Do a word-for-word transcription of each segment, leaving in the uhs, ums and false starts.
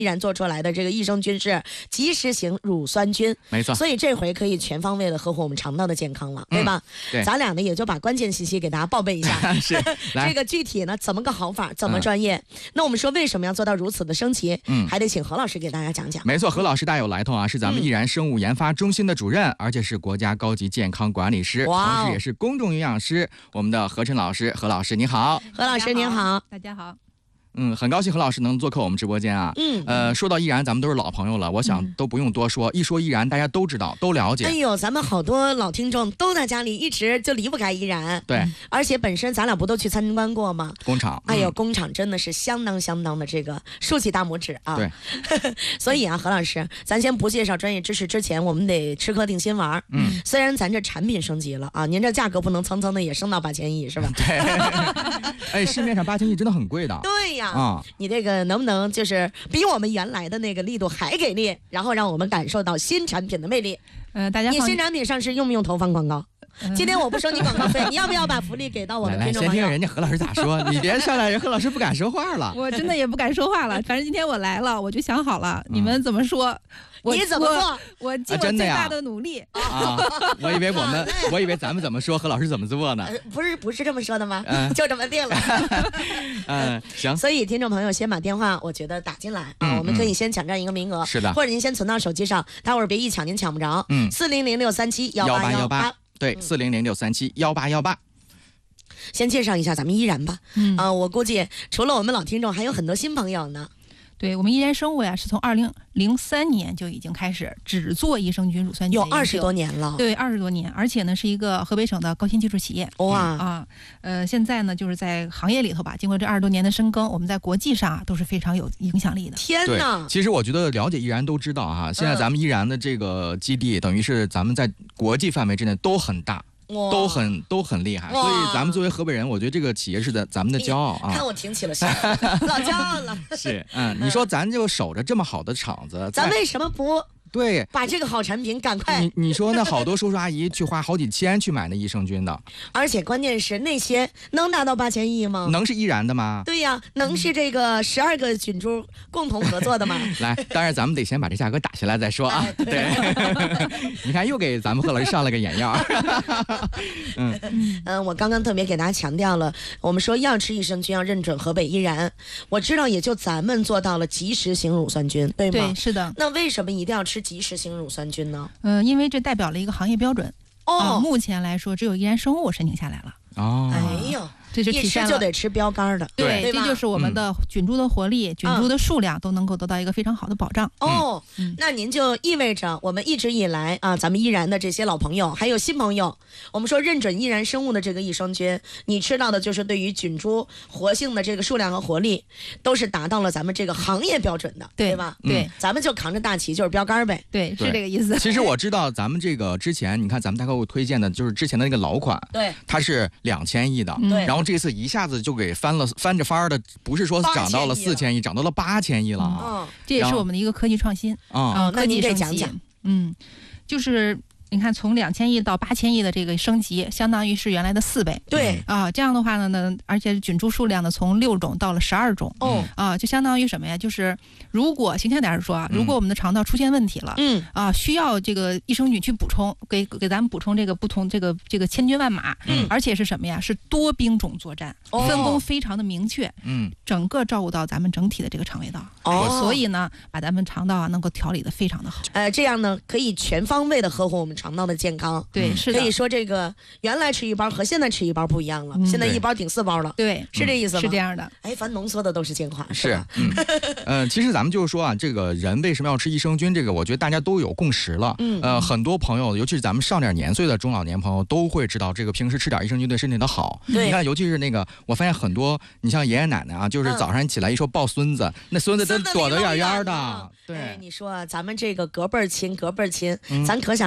依然做出来的这个益生菌是及时型乳酸菌， 没错。 所以这回可以全方位的呵护我们肠道的健康了，对吧？ 嗯、对， 咱俩呢也就把关键信息给大家报备一下。 是， 这个具体呢怎么个好法，怎么专业？嗯、那我们说为什么要做到如此的升级？嗯，还得请何老师给大家讲讲。 没错，何老师大有来头啊，是咱们益然生物研发中心的主任，嗯、而且是国家高级健康管理师， 哇、 同时也是公众营养师。我们的何晨老师，何老师你好。 何老师您好， 大家好。 嗯，很高兴何老师能做客我们直播间啊。嗯，呃，说到益然，咱们都是老朋友了，我想都不用多说，嗯、一说益然，大家都知道，都了解。 哎呦，咱们好多老听众都在家里一直就离不开益然。 对， 而且本身咱俩不都去参观过吗？ 工厂。 哎呦，嗯、工厂真的是相当相当的这个竖起大拇指啊。 对。 所以啊，何老师，咱先不介绍专业知识之前，我们得吃颗定心丸。嗯。虽然咱这产品升级了啊，您这价格不能蹭蹭的也升到八千亿是吧？ 对。哎，市面上八千亿真的很贵的。 对呀。 啊、 嗯，你这个能不能就是比我们原来的那个力度还给力，然后让我们感受到新产品的魅力？ 呃，大家你新产品上市用不用投放广告？呃、今天我不收你广告费，你要不要把福利给到我们听众朋友？ 来来，先听人家何老师咋说，你别上来，人何老师不敢说话了。 我真的也不敢说话了，反正今天我来了，我就想好了，嗯、你们怎么说？ 你怎么做？ 我尽我最大的努力。 啊啊、我以为我们，我以为咱们怎么说，何老师怎么做呢？ 呃、不是不是这么说的吗？嗯、就这么定了。 嗯，行。 所以听众朋友先把电话，我觉得打进来啊，嗯、我们可以先抢占一个名额。 是的。 或者您先存到手机上，待会儿别一抢您抢不着。嗯。四零零六三七幺八幺八。 对，四零零六三七幺八幺八。 先介绍一下咱们依然吧。嗯。啊、呃，我估计除了我们老听众，还有很多新朋友呢。 对，我们依然生物呀，是从二零零三年就已经开始只做益生菌乳酸菌， 有二十多年了。 对，二十多年，而且呢是一个河北省的高新技术企业。 哇啊，呃，现在呢就是在行业里头吧，经过这二十多年的深耕，我们在国际上啊都是非常有影响力的。 天哪！ 其实我觉得了解依然都知道哈、啊，现在咱们依然的这个基地，嗯、等于是咱们在国际范围之内都很大。都很都很厉害，所以咱们作为河北人，我觉得这个企业是咱咱们的骄傲啊！ 看我挺起了身，老骄傲了。 是，嗯，你说咱就守着这么好的厂子， 咱为什么不？ 对， 把这个好产品赶快。 你你说那好多叔叔阿姨去花好几千去买那益生菌的， 而且关键是那些能达到八千亿吗？ 能是依然的吗？ 对呀，能是这个十二个菌株共同合作的吗？ 来，当然咱们得先把这价格打下来再说啊。哎、对，你看又给咱们何老师上了个眼药。 嗯嗯，我刚刚特别给大家强调了，我们说要吃益生菌要认准河北依然，我知道也就咱们做到了及时型乳酸菌，对吗？ 对，是的。 那为什么一定要吃及时型乳酸菌呢？ 嗯、呃，因为这代表了一个行业标准。哦、呃，目前来说，只有依然生物申请下来了。 哦， 哎呦。 这就体现了一吃就得吃标杆的， 对， 对这就是我们的菌株的活力、嗯、菌株的数量都能够得到一个非常好的保障。 哦、嗯，那您就意味着我们一直以来啊，咱们依然的这些老朋友，还有新朋友，我们说认准依然生物的这个益生菌，你吃到的就是对于菌株活性的这个数量和活力，都是达到了咱们这个行业标准的， 对, 对吧？ 对、 嗯，咱们就扛着大旗就是标杆呗。 对，是这个意思。 其实我知道咱们这个之前，你看咱们大客户推荐的就是之前的那个老款， 对， 它是两千亿的，对、嗯，然后这次一下子就给翻了，翻着翻的，不是说涨到了四千亿，涨到了八千亿了啊、 嗯！这也是我们的一个科技创新啊、 嗯， 科技升级。 嗯，就是你看，从两千亿到八千亿的这个升级，相当于是原来的四倍。 对啊，这样的话呢，呢，而且菌株数量呢从六种到了十二种。哦啊，就相当于什么呀？就是如果形象点说啊，如果我们的肠道出现问题了，嗯啊，需要这个益生菌去补充，给给咱们补充这个不同这个这个千军万马，嗯，而且是什么呀？是多兵种作战，哦、分工非常的明确，嗯，整个照顾到咱们整体的这个肠胃道。哦，所以呢，把咱们肠道啊能够调理的非常的好。 呃，这样呢可以全方位的呵护我们肠道的健康。 对，是的。 可以说这个原来吃一包和现在吃一包不一样了，嗯、现在一包顶四包了。 对， 是这意思吗？ 是这样的。 哎，凡浓缩的都是精华。 是。嗯，呃，其实咱们就是说啊，这个人为什么要吃益生菌？这个我觉得大家都有共识了。嗯。呃，很多朋友，尤其是咱们上点年岁的中老年朋友，都会知道这个平时吃点益生菌对身体的好。 对。 你看，尤其是那个，我发现很多，你像爷爷奶奶啊，就是早上起来一说抱孙子，嗯、那孙子都躲得远远的。对、 哎。你说咱们这个隔辈儿亲，隔辈儿亲，嗯、咱可想跟人家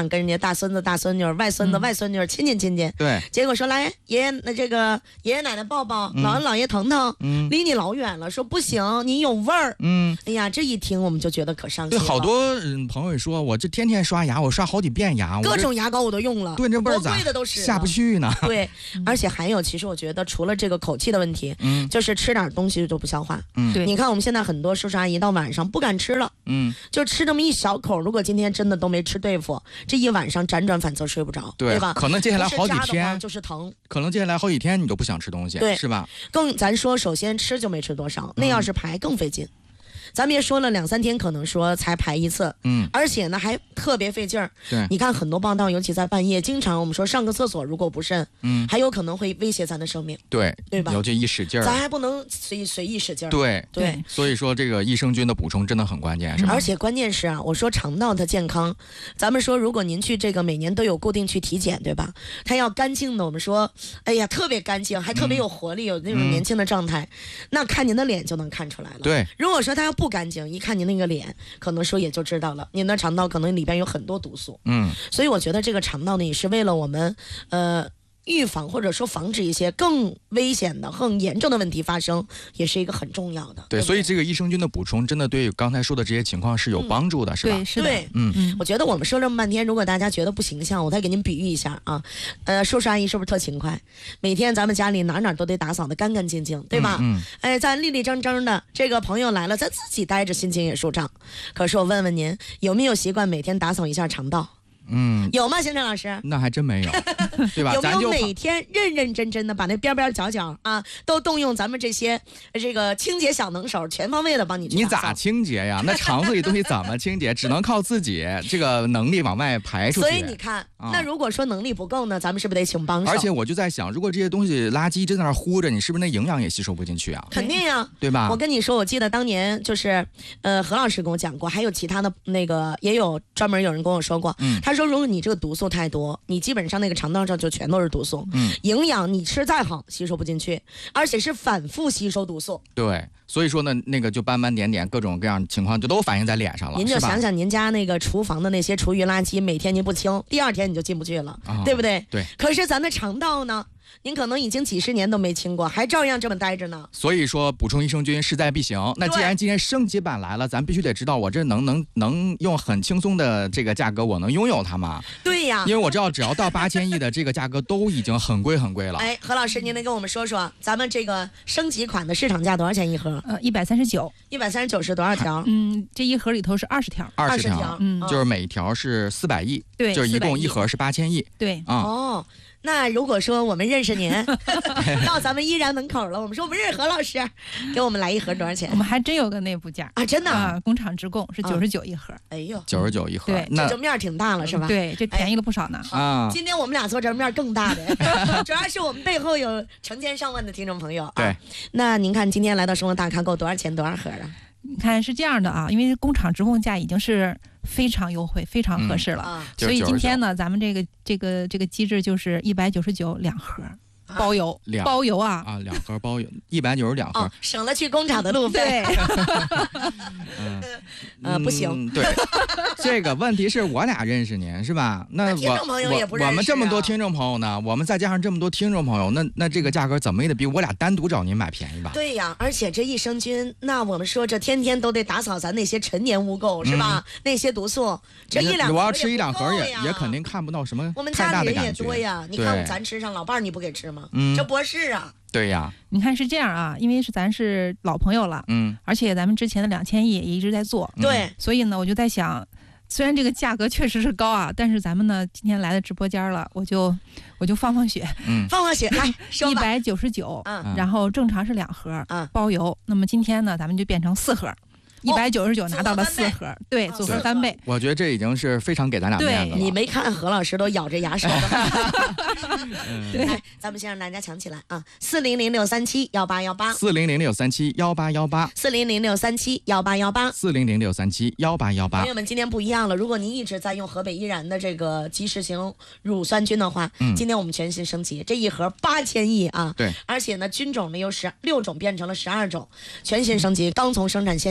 大孙子、大孙女、外孙子、外孙女亲亲亲亲。 对。 结果说来爷爷那这个爷爷奶奶抱抱，姥姥姥爷疼疼，嗯，离你老远了，说不行，你有味儿。嗯。哎呀，这一听我们就觉得可伤心了。 对，好多朋友也说，我这天天刷牙，我刷好几遍牙， 各种牙膏我都用了， 对，这味儿咋贵的都是下不去呢？ 对，而且还有，其实我觉得除了这个口气的问题，嗯，就是吃点东西就不消化。嗯，对，你看我们现在很多叔叔阿姨到晚上不敢吃了，嗯，就吃这么一小口，如果今天真的都没吃对付，这一晚上辗转反侧睡不着，对吧？ 可能接下来好几天就是疼， 可能接下来好几天你都不想吃东西， 对， 是吧？ 更咱说，首先吃就没吃多少，那要是排更费劲。咱们也说了两三天，可能说才排一次，嗯，而且呢还特别费劲儿。 对， 你看很多报道，尤其在半夜，经常我们说上个厕所如果不慎，嗯，还有可能会威胁咱的生命。 对， 对吧？ 尤其一使劲儿， 咱还不能随随意使劲儿。 对对， 所以说这个益生菌的补充真的很关键，是吧？ 而且关键是啊，我说肠道的健康，咱们说如果您去这个每年都有固定去体检，对吧？它要干净的，我们说，哎呀，特别干净，还特别有活力，嗯、有那种年轻的状态，嗯、那看您的脸就能看出来了。 对， 如果说它要不干净，一看您那个脸，可能说也就知道了，您的肠道可能里边有很多毒素。嗯，所以我觉得这个肠道呢，也是为了我们，呃。预防或者说防止一些更危险的、更严重的问题发生，也是一个很重要的。 对，对所以这个益生菌的补充真的对刚才说的这些情况是有帮助的，嗯、是吧？ 对，是的。 对，嗯嗯。我觉得我们说这么半天，如果大家觉得不形象，我再给您比喻一下啊。呃，叔叔阿姨是不是特勤快？每天咱们家里哪哪都得打扫得干干净净，对吧？嗯。嗯哎，咱立立正正的，这个朋友来了，咱自己待着心情也舒畅。可是我问问您，有没有习惯每天打扫一下肠道？嗯，有吗，星辰老师？ 那还真没有，对吧？ 有没有每天认认真真的把那边边角角啊，都动用咱们这些这个清洁小能手，全方位的帮你去你咋清洁呀？那肠子里东西怎么清洁？只能靠自己这个能力往外排出去。 所以你看，啊、那如果说能力不够呢，咱们是不是得请帮手？ 而且我就在想，如果这些东西垃圾真在那糊着，你是不是那营养也吸收不进去啊？ 肯定呀， 对吧？ 我跟你说，我记得当年就是呃何老师跟我讲过，还有其他的那个也有专门有人跟我说过，嗯，他说如果你这个毒。毒素太多，你基本上那个肠道上就全都是毒素。嗯，营养你吃再好吸收不进去，而且是反复吸收毒素。 对，所以说呢，那个就斑斑点点，各种各样情况就都反映在脸上了。 您就想想您家那个厨房的那些厨余垃圾，每天您不清，第二天你就进不去了，哦、对不对？ 对。 可是咱的肠道呢？您可能已经几十年都没清过，还照样这么待着呢。 所以说，补充益生菌势在必行。那既然今天升级版来了，咱必须得知道，我这能能能用很轻松的这个价格，我能拥有它吗？ 对呀， 因为我知道，只要到八千亿的这个价格，都已经很贵很贵了。 哎，何老师，您能跟我们说说，咱们这个升级款的市场价多少钱一盒？ 呃，一百三十九。 一百三十九是多少条？ 嗯，这一盒里头是二十条。 二十条，嗯，就是每一条是四百亿。 对， 就是一共一盒是八千亿。 对， 啊、嗯。哦。那如果说我们认识您，到咱们依然门口了，我们说我们认识何老师，给我们来一盒多少钱？ 我们还真有个内部价啊，真的啊，工厂直供是九十九一盒。 哎呦， 九十九一盒， 对， 这就面挺大了是吧？ 对，这便宜了不少呢。 啊，今天我们俩坐这面更大的，主要是我们背后有成千上万的听众朋友啊。 对， 那您看今天来到生活大咖够多少钱多少盒啊？ 你看是这样的啊，因为工厂直供价已经是非常优惠、非常合适了， 嗯啊、 所以今天呢，咱们这个这个这个机制就是一百九十九两盒。包邮， 两包邮啊啊，两盒包邮，一百九十两盒、哦， 省了去工厂的路费。 嗯， 呃，不行， 对，这个问题是我俩认识您是吧？那我听众朋友也不认识、啊、 我们这么多听众朋友呢，我们再加上这么多听众朋友，那那这个价格怎么也得比我俩单独找您买便宜吧？ 对呀，而且这益生菌，那我们说这天天都得打扫咱那些陈年污垢、嗯、是吧？那些毒素，这一两盒我要吃一两盒也也肯定看不到什么我们太大的感觉。 家里人也多呀，你看咱吃上，老伴儿你不给吃吗？ 嗯， 这博士啊。 对呀， 你看是这样啊，因为是咱是老朋友了，嗯，而且咱们之前的两千亿也一直在做， 对， 所以呢，我就在想，虽然这个价格确实是高啊，但是咱们呢今天来的直播间了，我就我就放放血， 嗯，放放血，来， 一百九十九，嗯，然后正常是两盒，嗯，包邮，那么今天呢，咱们就变成四盒。一百九十九拿到了四盒，哦、对，组合三倍。 我觉得这已经是非常给咱俩面子了。 你没看何老师都咬着牙说的。来，咱们先让大家抢起来啊！四零零六三七幺八幺八， 四零零六三七幺八幺八， 四零零六三七幺八幺八， 四零零六三七幺八幺八。 朋友们，今天不一样了。如果您一直在用河北依然的这个即食型乳酸菌的话，嗯，今天我们全新升级，这一盒八千亿啊！ 对， 而且呢，菌种呢由十六种变成了十二种，全新升级。刚从生产线下来。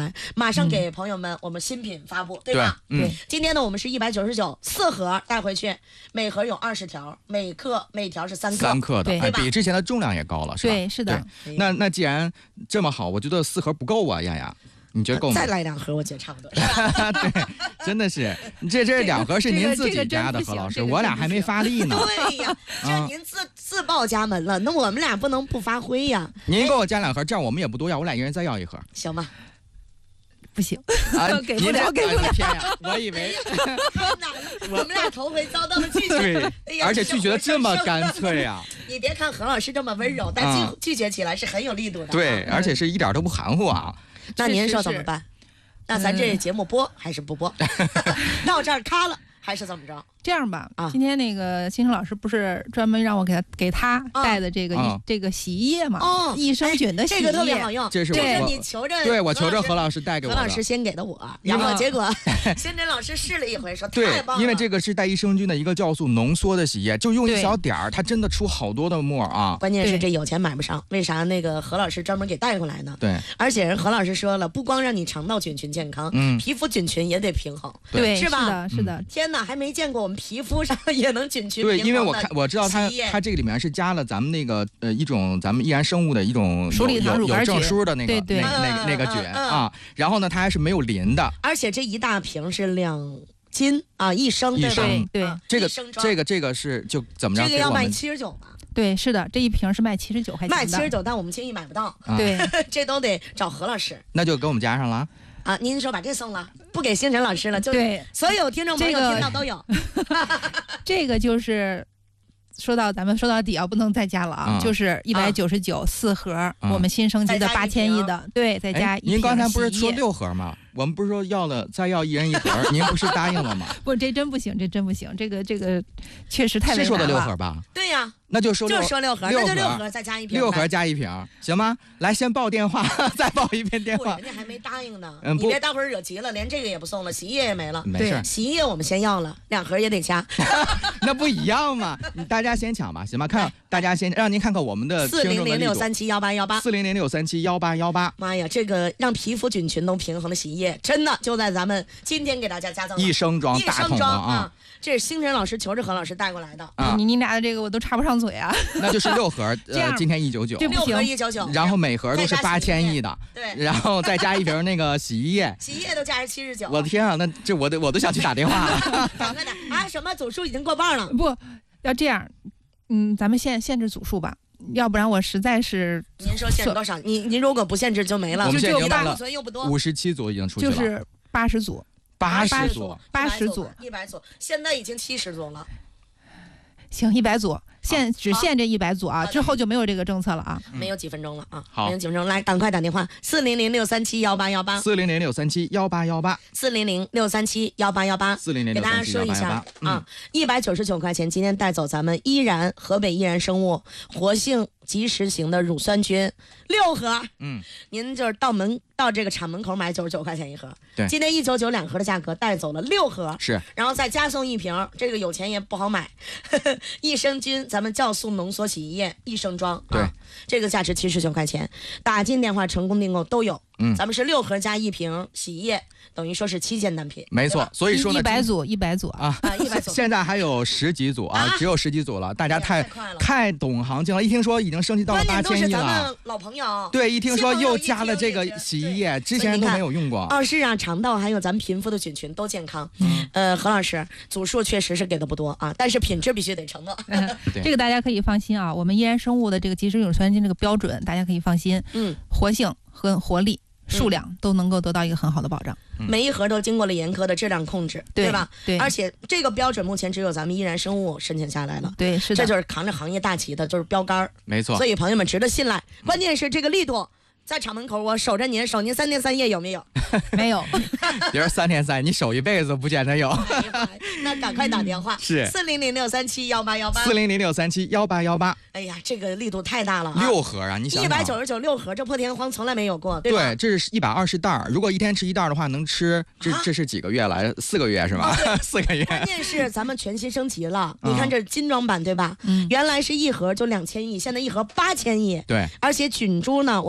来，马上给朋友们我们新品发布，嗯、对吧？ 对，嗯， 今天呢，我们是一百九十九四盒带回去，每盒有二十条，每克每条是三克， 三克的， 对哎，比之前的重量也高了，是吧？ 对，是的。 那那既然这么好，我觉得四盒不够啊，丫丫。你觉得够吗？ 再来两盒，我觉得差不多。 对，真的是，这这两盒是您自己家的，何老师， 这个这个、 我俩还没发力呢。 对呀，这您自、嗯、自报家门了，那我们俩不能不发挥呀。 您给我加两盒，这样我们也不多要，我俩一人再要一盒， 行吗？ 不行， 啊， 给不了，给不了。 天呀，我以为我们俩头回遭到了拒绝， 对，哎、而且拒绝的这么干脆呀、啊。 你别看何老师这么温柔，但拒、嗯、拒绝起来是很有力度的。 对，而且是一点都不含糊啊。 那您说怎么办？那咱这节目播还是不播？到这儿卡了还是怎么着？ 这样吧，啊、今天那个新生老师不是专门让我给他给他带的这个、啊、这个洗衣液嘛？哦，益生菌的洗衣液、 哎，这个特别好用。 这是我你求着， 对我求着何老师带给我的。 何老师先给的我，然后结果新真老师试了一回，说太棒了。 因为这个是带益生菌的一个酵素浓缩的洗衣液，就用一小点儿，它真的出好多的沫啊。 关键是这有钱买不上，为啥那个何老师专门给带过来呢？ 对， 而且人何老师说了，不光让你肠道菌群健康，嗯，皮肤菌群也得平衡， 对， 是吧？ 是的，是的。 天哪，还没见过我们皮肤上也能菌群平衡的。 对，因为我看我知道它它这个里面是加了咱们那个呃一种咱们易燃生物的一种鼠李糖乳有证书的那个对对那那个那个菌啊，然后呢它还是没有磷的， 而且这一大瓶是两斤啊，一升对对对， 这个这个这个是就怎么着？ 这个要卖七十九吧？ 对，是的，这一瓶是卖七十九块钱的， 卖七十九，但我们轻易买不到。 对， 这都得找何老师。 那就给我们加上了。 啊，您说把这送了，不给星辰老师了，就对所有听众朋友听到都有。 这个就是说到咱们说到底啊，不能再加了啊，嗯、就是一百九十九四盒，嗯、我们新升级的八千亿的，对，再加一瓶。 您刚才不是说六盒吗？我们不是说要了再要一人一盒，您不是答应了吗？ 不，这真不行，这真不行，这个这个确实太为难了。 是说的六盒吧？ 对呀、啊， 那就说就说六盒， 六那就六盒再加一瓶， 六盒加一瓶，行吗？来，先报电话，再报一遍电话。 人家还没答应呢，嗯、你别待会儿惹急了，连这个也不送了，洗衣液也没了。 没事， 洗衣液我们先要了，两盒也得加。 那不一样嘛？大家先抢吧，行吗？看大家先让您看看我们的四零零六三七幺八幺八， 四零零六三七幺八幺八。 妈呀，这个让皮肤菌群都平衡的洗衣液，真的就在咱们今天给大家加赠益生装大桶啊！ 这是星辰老师求着何老师带过来的啊！你你俩的这个我都插不上嘴啊！ 那就是六盒，呃，今天一九九， 六盒一九九， 然后每盒都是八千亿的， 对， 然后再加一瓶那个洗衣液， 洗衣液都加是七十九。 我的天啊，那这我都我都想去打电话了。 赶快打啊！什么总数已经过半了？ 不要这样，嗯，咱们限限制组数吧。要不然我实在是， 您说限制多少？你您如果不限制就没了。 我们现在已经卖了又不多， 五十七组已经出去了， 就是八十组， 八十组， 八十组， 一百组，现在已经七十组了。 行，一百组，限只限这一百组啊，之后就没有这个政策了啊。 没有几分钟了啊， 好， 没有几分钟，来，赶快打电话，四零零六三七幺八幺八， 四零零六三七幺八幺八， 四零零六三七幺八幺八， 四零零给大家说一下啊，一百九十九块钱，今天带走咱们依然河北依然生物活性即时型的乳酸菌六盒，嗯，您就是到门到这个厂门口买九十九块钱一盒， 对， 今天一九九两盒的价格带走了六盒， 是， 然后再加送一瓶，这个有钱也不好买，呵呵益生菌咱们酵素浓缩洗衣液益生装， 对、 啊，这个价值七十九块钱，打进电话成功订购都有， 嗯， 咱们是六盒加一瓶洗衣液，等于说是七件单品， 没错，所以说呢， 一百组一百组啊啊一百组， 现在还有十几组啊，啊只有十几组了，大家太、 哎、 太懂行情了，一听说已经升级到了八千亿了， 咱们老朋友， 对，一听说又加了这个洗衣液，之前都没有用过。 哦，是啊，肠道还有咱们皮肤的菌群都健康。嗯，呃，何老师，组数确实是给的不多啊，但是品质必须得承诺。 嗯、这个大家可以放心啊，我们依然生物的这个即时乳酸菌这个标准，大家可以放心。嗯，活性和活力。数量都能够得到一个很好的保障， 嗯、每一盒都经过了严苛的质量控制， 对, 对吧？ 对， 而且这个标准目前只有咱们依然生物申请下来了， 对，是的， 这就是扛着行业大旗的，就是标杆， 没错。 所以朋友们值得信赖，关键是这个力度。在厂门口，我守着您，守您三天三夜，有没有？ 没有。 别说三天三夜，你守一辈子不见得有。 那赶快打电话， 是四零零六三七幺八幺八， 四零零六三七幺八幺八。 哎呀，这个力度太大了、啊， 六盒啊！你想一百九十九六盒，这破天荒从来没有过，对吧？ 对，这是一百二十袋儿，如果一天吃一袋的话，能吃这、啊、这是几个月来？四个月是吧？哦、四个月。 关键是咱们全新升级了，你看这精装版对吧？嗯，原来是一盒就两千亿，现在一盒八千亿。 对， 而且菌株呢，我们说从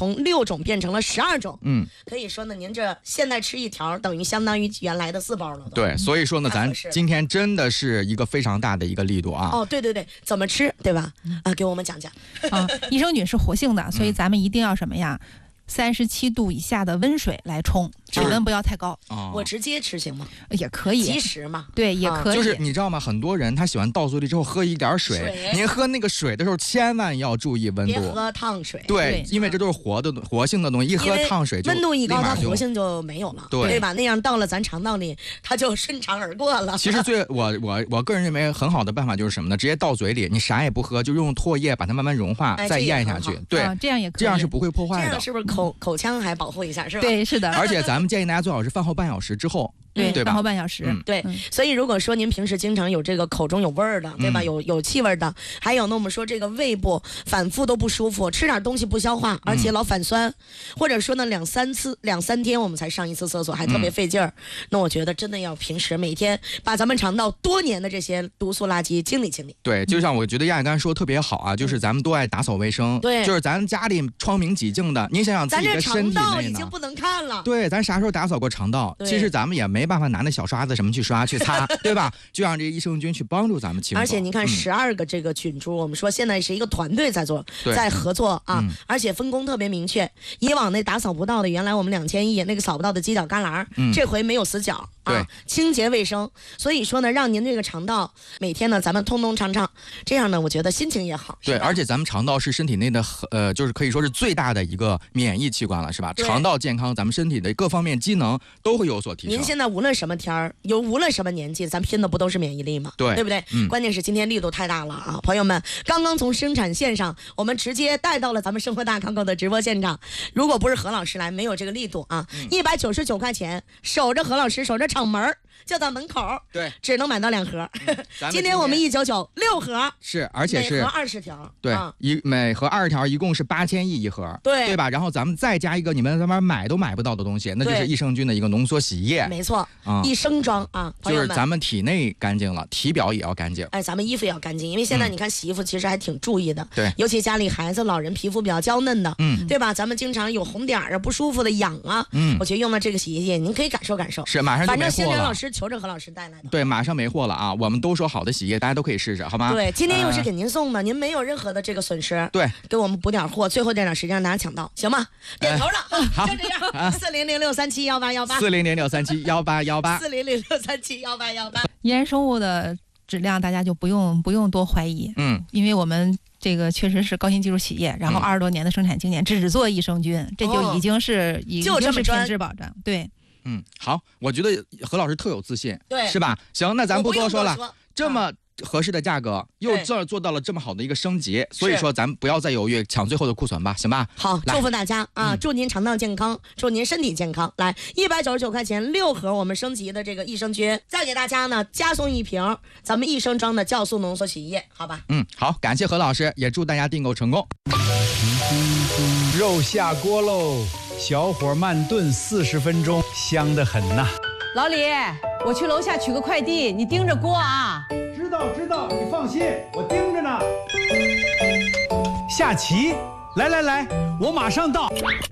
从六种变成了十二种。 嗯， 可以说呢，您这现在吃一条，等于相当于原来的四包了。 对，所以说呢，咱今天真的是一个非常大的一个力度啊。 哦，对对对，怎么吃，对吧？啊，给我们讲讲。 啊，益生菌是活性的，所以咱们一定要什么呀？三十七度以下的温水来冲，水温不要太高。 哦、 我直接吃行吗？ 也可以， 即食嘛。 对，也可以。 就是你知道吗？很多人他喜欢倒嘴里之后喝一点水，水您喝那个水的时候千万要注意温度， 别喝烫水。 对，因为这都是活的活性的东西，一喝烫水就温度一高，它活性就没有了， 对对吧？那样到了咱肠道里，它就顺畅而过了。 其实最我我我个人认为很好的办法就是什么呢？直接倒嘴里，你啥也不喝，就用唾液把它慢慢融化， 哎、 再咽下去。对、 啊，这样也可以， 这样是不会破坏的。 这样是不是口口腔还保护一下，是吧？ 对，是的。 而且咱们建议大家最好是饭后半小时之后。 对， 对吧？ 饭后半小时。 嗯、 对、嗯，所以如果说您平时经常有这个口中有味儿的，对吧？嗯、有有气味的，还有呢，我们说这个胃部反复都不舒服，吃点东西不消化，而且老反酸，嗯、或者说呢两三次两三天我们才上一次厕所，还特别费劲儿、嗯。那我觉得真的要平时每天把咱们肠道多年的这些毒素垃圾清理清理。 对，就像我觉得亚亚刚才说的特别好啊，就是咱们都爱打扫卫生， 对， 就是咱家里窗明几净的，您想想自己的身体内呢， 咱这肠道已经不能看了。 对，咱啥时候打扫过肠道？其实咱们也没办法拿那小刷。什么去刷去擦，对吧？就让这个益生菌去帮助咱们清扫。 而且您看，十二个这个菌株、嗯，我们说现在是一个团队在做，在合作啊、嗯，而且分工特别明确。以往那打扫不到的，原来我们两千亿那个扫不到的犄角旮旯、嗯，这回没有死角。啊，清洁卫生，所以说呢，让您这个肠道每天呢，咱们通通畅畅，这样呢，我觉得心情也好。 对，而且咱们肠道是身体内的呃，就是可以说是最大的一个免疫器官了，是吧？肠道健康，咱们身体的各方面机能都会有所提升。 您现在无论什么天儿，有无论什么年纪，咱拼的不都是免疫力吗？ 对， 对不对？嗯。关键是今天力度太大了啊，朋友们，刚刚从生产线上，我们直接带到了咱们生活大康口的直播现场。如果不是何老师来，没有这个力度啊，一百九十九块钱，守着何老师，守着厂门就到门口， 对， 只能买到两盒。 嗯、 今, 今天我们一九九六盒， 是，而且是每盒二十条， 对， 啊、 一每盒二十条，一共是八千亿一盒， 对， 对吧？然后咱们再加一个你们那边买都买不到的东西，那就是益生菌的一个浓缩洗液， 没错，啊、益生装啊， 就是咱们体内干净了，体表也要干净。 哎，咱们衣服也要干净，因为现在你看洗衣服其实还挺注意的， 对、嗯， 尤其家里孩子、老人皮肤比较娇嫩的，嗯，对吧？咱们经常有红点啊、不舒服的、痒啊，嗯，我觉得用了这个洗衣液，您可以感受感受。 是，马上就没货了。 反正新人老师求着何老师带来。 对，马上没货了啊！我们都说好的洗液，大家都可以试试，好吗？ 对，今天又是给您送的，呃、您没有任何的这个损失。 对， 给我们补点货，最后这点时间让大家抢到，行吗？点头了，呃、 好， 就这样。四零零六三七幺八幺八， 四零零六三七幺八幺八， 四零零六三七幺八幺八。 益然生物的质量大家就不用不用多怀疑， 嗯， 因为我们这个确实是高新技术企业，然后二十多年的生产经验，只做益生菌，这就已经是、哦、已经是品质保障，对。 嗯，好，我觉得何老师特有自信， 对， 是吧？行，那咱不多说了， 说这么合适的价格，啊、又这做到了这么好的一个升级，所以说咱不要再犹豫，抢最后的库存吧，行吧？ 好，祝福大家啊！ 嗯、 祝您肠道健康，祝您身体健康。来，一百九十九块钱六盒我们升级的这个益生菌，再给大家呢加送一瓶咱们益生装的酵素浓缩洗衣液，好吧？ 嗯，好，感谢何老师，也祝大家订购成功。 肉下锅喽！小火慢炖四十分钟，香得很呐。 老李，我去楼下取个快递，你盯着锅啊。 知道知道，你放心，我盯着呢。下棋，来来来，我马上到。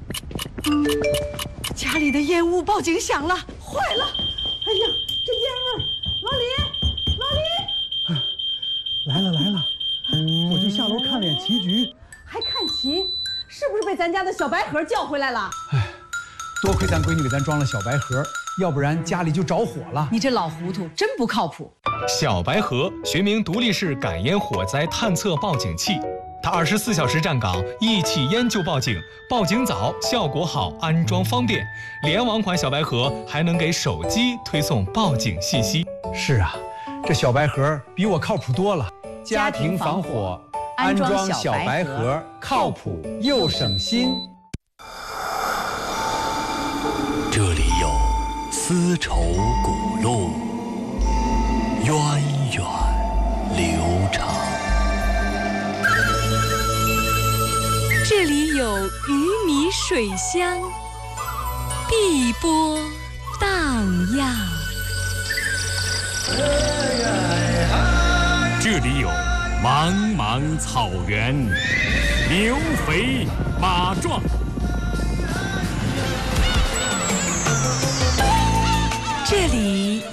家里的烟雾报警响了，坏了！哎呀，这烟味儿！老李，老李，来了来了，我就下楼看脸棋局。 还看棋？是不是被咱家的小白盒叫回来了？ 哎，多亏咱闺女给咱装了小白盒，要不然家里就着火了。 你这老糊涂，真不靠谱。 小白盒学名独立式感烟火灾探测报警器，它二十四小时站岗，一起烟就报警，报警早，效果好，安装方便。联网款小白盒还能给手机推送报警信息。 是啊，这小白盒比我靠谱多了。家庭防火。安装小白盒，靠谱又省心。 这里有丝绸古路，源远流长。 这里有鱼米水乡，碧波荡漾。 这里有茫茫草原，牛肥马壮，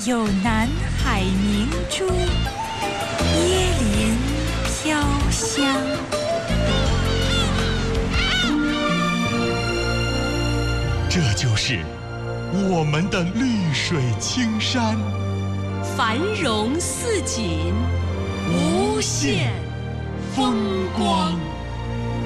有南海明珠，椰林飘香。 这就是我们的绿水青山， 繁荣似锦，无限风光。